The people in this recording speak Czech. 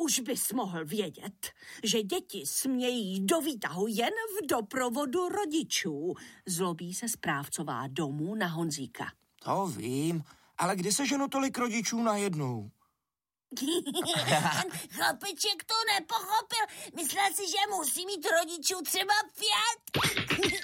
Už bys mohl vědět, že děti smějí jít do výtahu jen v doprovodu rodičů. Zlobí se správcová domu na Honzíka. To vím, ale kde se ženo tolik rodičů najednou? Chlapeček to nepochopil. Myslel si, že musí mít rodičů třeba 5.